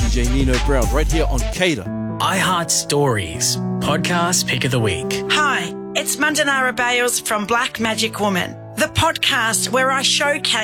DJ Nino Brown, right here on CADA. iHeart Stories, podcast pick of the week. Hi, it's Mandanara Bales from Black Magic Woman, the podcast where I showcase